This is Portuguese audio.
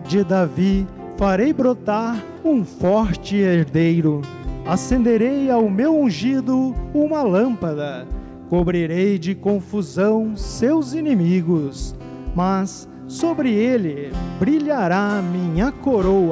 De Davi farei brotar um forte herdeiro. Acenderei ao meu ungido uma lâmpada. Cobrirei de confusão seus inimigos, mas sobre ele brilhará minha coroa.